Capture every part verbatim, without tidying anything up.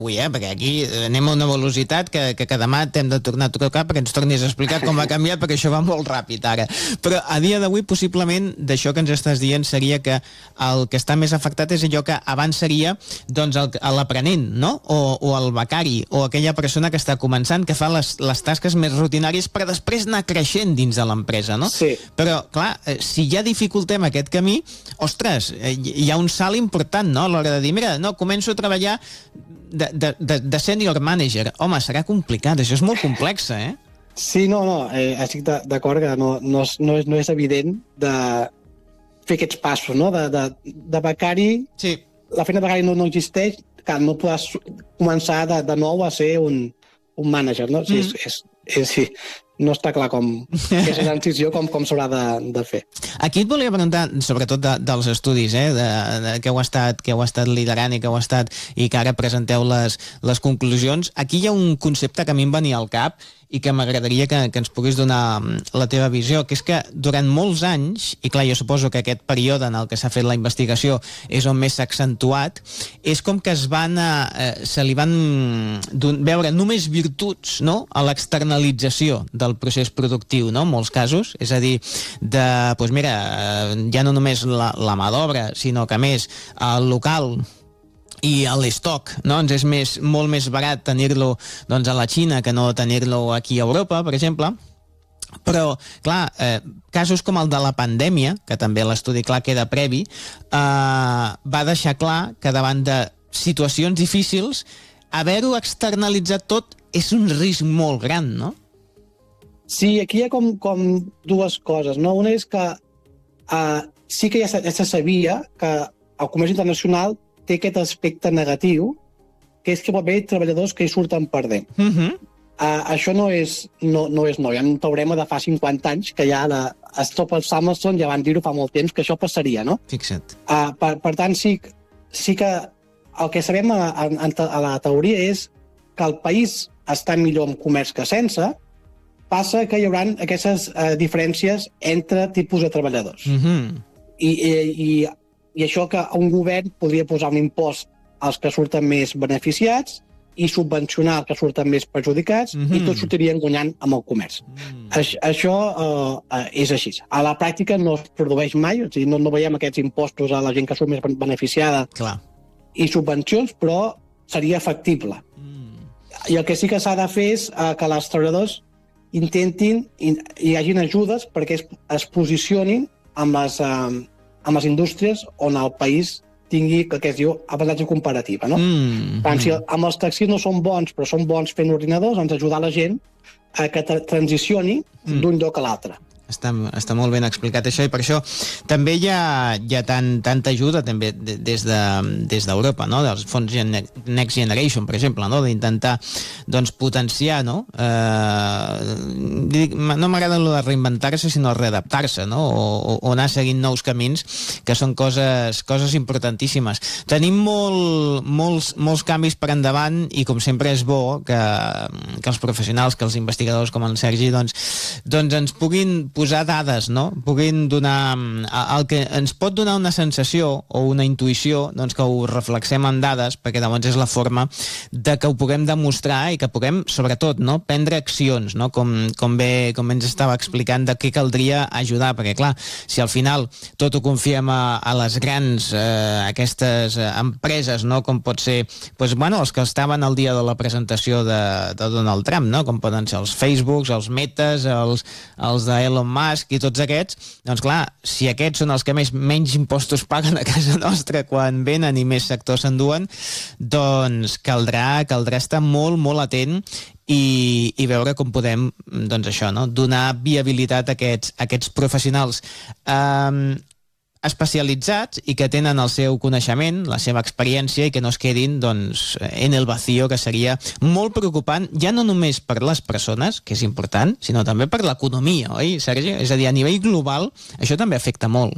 Avui, eh? Perquè aquí anem a una velocitat que, que, que demà t'hem de tornar a trucar perquè ens tornis a explicar com va canviar, perquè això va molt ràpid ara. Però a dia d'avui, possiblement, d'això que ens estàs dient seria que el que està més afectat és allò que abans seria doncs, l'aprenent, no? O, o el becari, o aquella persona que està començant, que fa les, les tasques més rutinàries per després anar creixent dins de l'empresa, no? Sí. Però, clar, si ja dificultem aquest camí, ostres, hi ha un salt important, no?, a l'hora de dir, mira, no, començo a treballar de, de, de, de senior manager. Home, serà complicat, això és molt complex, eh? Sí, no, no, eh, estic d'acord que no, no, és, no, és, no és evident de fer aquests passos, no? De, de, de becari, sí. La feina de becari no, no existeix, que no podràs començar de, de nou a ser un, un manager, no? Sí, mm. és, és, és, sí, no està clar com aquesta transició com, com s'haurà de, de fer. Aquí et volia preguntar, sobretot de, dels estudis, eh, de, de, que, heu estat, que heu estat liderant i que heu estat i que ara presenteu les, les conclusions. Aquí hi ha un concepte que a mi em venia al cap i que m'agradaria que, que ens puguis donar la teva visió, que és que durant molts anys, i clar, jo suposo que aquest període en el que s'ha fet la investigació és on més s'ha accentuat, és com que es van, eh, se li van veure només virtuts, no?, a l'externalització del procés productiu, no?, en molts casos, és a dir, de, doncs mira, ja no només la, la mà d'obra, sinó que a més el local i l'estoc, no? Ens és més, molt més barat tenir-lo doncs, a la Xina que no tenir-lo aquí a Europa, per exemple. Però, clar, eh, casos com el de la pandèmia, que també l'estudi clar queda previ, eh, va deixar clar que davant de situacions difícils, haver-ho externalitzat tot és un risc molt gran, no? Sí, aquí hi ha com, com dues coses, no? Una és que eh, sí que ja se, ja se sabia que el comerç internacional té aquest aspecte negatiu, que és que pot haver treballadors que hi surten perdent. Uh -huh. uh, això no és, no, no és nou. Hi ha un teorema de fa cinquanta anys que ja la Stoffel Samuelson ja van dir-ho fa molt temps que això passaria, no? Fixa't. Uh, per, per tant, sí, sí que el que sabem a, a, a la teoria és que el país està millor en comerç que sense, passa que hi haurà aquestes uh, diferències entre tipus de treballadors. Uh -huh. I, i, i I això que un govern podria posar un impost als que surten més beneficiats i subvencionar els que surten més perjudicats, mm-hmm. i tots sortirien guanyant amb el comerç. Mm. Això, això uh, és així. A la pràctica no es produeix mai, o sigui, no, no veiem aquests impostos a la gent que surt més beneficiada. Clar. I subvencions, però seria factible. Mm. I el que sí que s'ha de fer és uh, que els treballadors intentin, i hi hagin ajudes perquè es, es posicionin amb les... Uh, amb les indústries on el país tingui, que es diu, avantatge comparativa, no? Mm, tant, mm. Si amb els taxis no són bons, però són bons fent ordinadors, doncs ajudar la gent a que tra transicioni mm. d'un lloc a l'altre. Està, està molt ben explicat això, i per això també hi ha, hi ha tant, tanta ajuda també des d'Europa, de, no? Dels fons Next Generation, per exemple, no? D'intentar doncs, potenciar, no? Eh, no m'agrada el de reinventar-se, sinó readaptar-se, no? O, o anar seguint nous camins, que són coses, coses importantíssimes. Tenim molt, molts, molts canvis per endavant, i com sempre és bo que, que els professionals, que els investigadors com en Sergi, doncs, doncs ens puguin posar dades, no? Puguin donar el que ens pot donar una sensació o una intuïció, doncs que ho reflexem en dades, perquè llavors és la forma de que ho puguem demostrar i que puguem, sobretot, no? Prendre accions, no? Com, com, bé, com ens estava explicant de què caldria ajudar, perquè clar, si al final tot ho confiem a, a les grans eh, aquestes empreses, no? Com pot ser, doncs, bueno, els que estaven al dia de la presentació de, de Donald Trump, no? Com poden ser els Facebooks, els Metes, els, els de Elon Musk i tots aquests, doncs clar, si aquests són els que més menys impostos paguen a casa nostra quan venen i més sectors s'enduen, doncs caldrà, caldrà estar molt, molt atent i, i veure com podem, doncs això, no? Donar viabilitat a aquests, a aquests professionals um, especialitzats i que tenen el seu coneixement, la seva experiència, i que no es quedin doncs, en el vacío, que seria molt preocupant, ja no només per les persones, que és important, sinó també per l'economia, oi, Sergi? És a dir, a nivell global, això també afecta molt.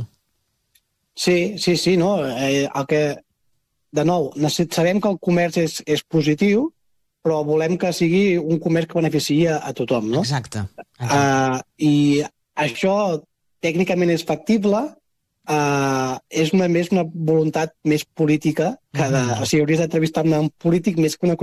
Sí, sí, sí, no? Eh, el que, de nou, sabem que el comerç és, és positiu, però volem que sigui un comerç que beneficia a tothom, no? Exacte. Exacte. Uh, I això tècnicament és factible, uh, és una, més una voluntat més política que de... Mm. O sigui, hauries d'entrevistar-me un polític més que una